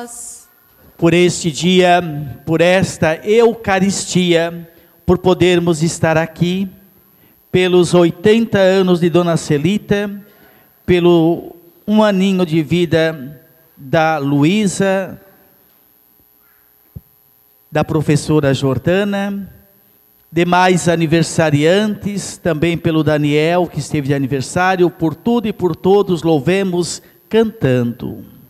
nós. Por este dia, por esta Eucaristia, por podermos estar aqui, pelos 80 anos de Dona Celita, pelo 1 aninho de vida da Luísa, da professora Jordana, demais aniversariantes, também pelo Daniel, que esteve de aniversário, por tudo e por todos, louvemos cantando.